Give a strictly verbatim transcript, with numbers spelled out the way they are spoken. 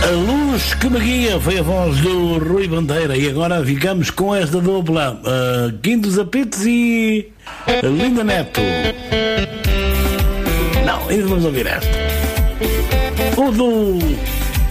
A luz que me guia foi a voz do Rui Bandeira. E agora ficamos com esta dupla, uh, Quinto dos Apitos e Linda Neto. Não, ainda vamos ouvir esta. O do